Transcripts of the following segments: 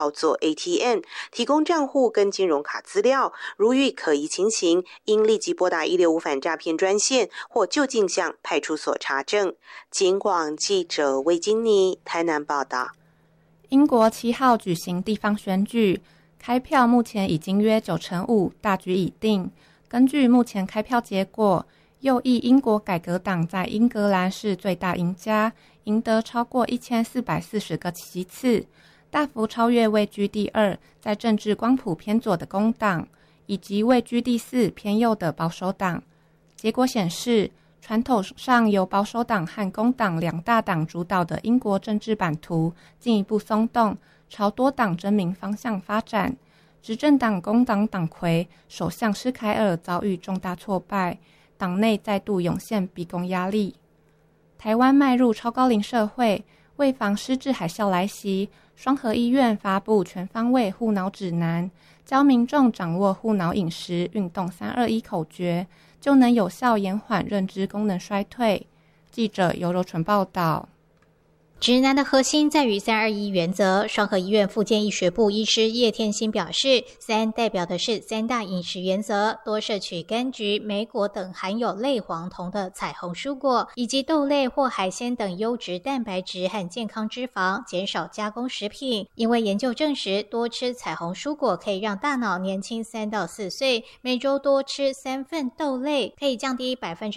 做 ATM， 提供账户跟金融卡资料，如遇可疑情形，应立即拨打165反诈骗专线或就近向派出所查证。警广记者魏金妮台南报道。 英国7号举行地方选举，开票目前已经约95%，大局已定。根据目前开票结果，右翼英国改革党在英格兰是最大赢家，赢得超过1440个席次，大幅超越位居第2在政治光谱偏左的工党，以及位居第4偏右的保守党。结果显示，传统上由保守党和工党两大党主导的英国政治版图进一步松动，朝多党争鸣方向发展。执政党工党党魁首相施凯尔遭遇重大挫败，党内再度涌现逼宫压力。台湾迈入超高龄社会，为防失智海啸来袭，双和医院发布全方位护脑指南，教民众掌握护脑饮食、运动321口诀，就能有效延缓认知功能衰退。记者尤柔纯报道。 指南的核心在于321原则。双和医院复健医学部医师叶天心表示，3代表的是3大饮食原则，多摄取柑橘、莓果等含有类黄酮的彩虹蔬果，以及豆类或海鲜等优质蛋白质和健康脂肪，减少加工食品。因为研究证实，多吃彩虹蔬果可以让大脑年轻3到4岁，每周多吃3份豆类，可以降低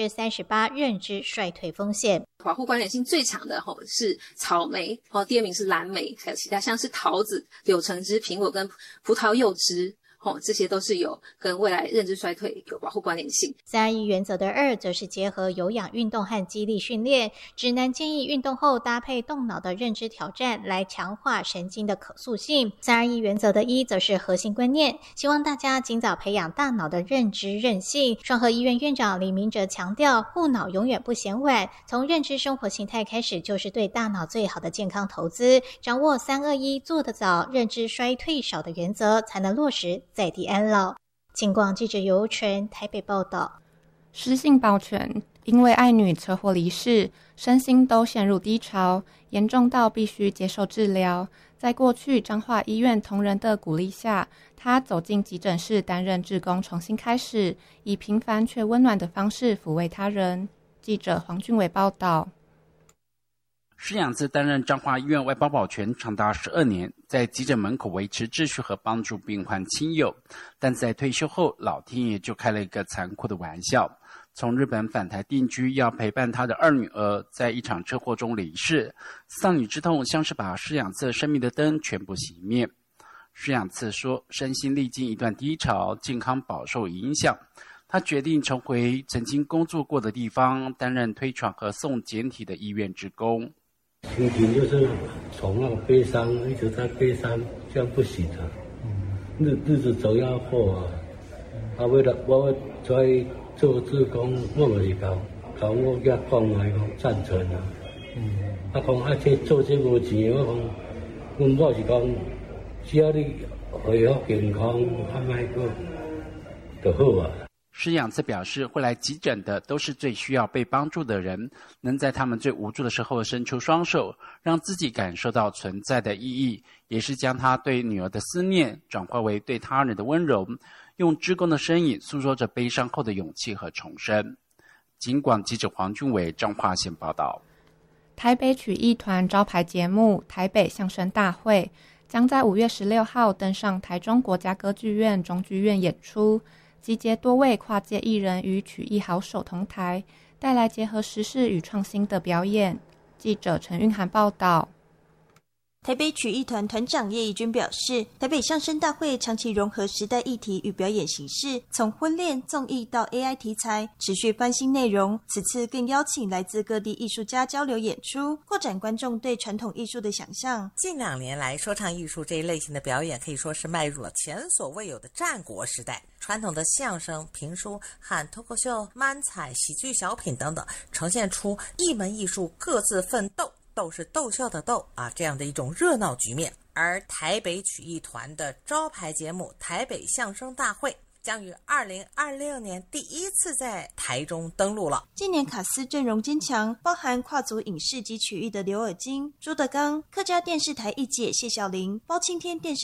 38%认知衰退风险。 保护关联性最强的是草莓，第2名是蓝莓，还有其他像是桃子、柳橙汁、苹果跟葡萄柚汁，这些都是有跟未来认知衰退有保护关联性。 321原则的2则是结合有氧运动和肌力训练，指南建议运动后搭配动脑的认知挑战来强化神经的可塑性。321原则的1则是核心观念，希望大家尽早培养大脑的认知韧性。双和医院院长李明哲强调，护脑永远不嫌晚，从认知生活形态开始就是对大脑最好的健康投资，掌握321做得早、认知衰退少的原则，才能落实在地安老。警广记者尤纯台北报道。 施姓保全因为爱女车祸离世，身心都陷入低潮，严重到必须接受治疗。在过去彰化医院同仁的鼓励下，他走进急诊室担任志工，重新开始，以平凡却温暖的方式抚慰他人。记者黄俊伟报道。 施养自担任彰化医院外包保全长达12年，在急诊门口维持秩序和帮助病患亲友，但在退休后，老天爷就开了一个残酷的玩笑。从日本返台定居，要陪伴他的2女儿，在一场车祸中离世，丧女之痛像是把施养自生命的灯全部熄灭。施养自说，身心历经一段低潮，健康饱受影响。他决定重回曾经工作过的地方，担任推传和送简体的医院职工。 心情就是从那个悲伤一直在悲伤，这样不行的。日子总要过啊。为了我在做志工，我就是搞我家讲来讲赞成啊。讲这做这无钱，我讲，阮某是讲，只要你恢复健康，莫个就好啊。 施养自表示，会来急诊的都是最需要被帮助的人，能在他们最无助的时候伸出双手，让自己感受到存在的意义，也是将他对女儿的思念转化为对他人的温柔，用志工的身影诉说着悲伤后的勇气和重生。警广记者黄俊伟彰化县报道。 台北曲艺团招牌节目台北相声大会将在5月16号登上台中国家歌剧院中剧院演出，集结多位跨界艺人与曲艺好手同台，带来结合时事与创新的表演。记者陈韵涵报道。 台北曲艺团团长叶义军表示，台北相声大会长期融合时代议题与表演形式，从婚恋、综艺到 AI 题材，持续翻新内容。此次更邀请来自各地艺术家交流演出，扩展观众对传统艺术的想象。 近2年来，说唱艺术这一类型的表演可以说是迈入了前所未有的战国时代。传统的相声、评书和脱口秀、漫才、喜剧小品等等，呈现出一门艺术各自奋斗，斗是逗笑的斗啊，这样的一种热闹局面。而台北曲艺团的招牌节目台北相声大会将于2026年第一次在台中登陆了。 今年卡司阵容坚强，包含跨足影视及曲艺的刘尔金、朱德刚、客家电视台一姐谢小玲、包青天电视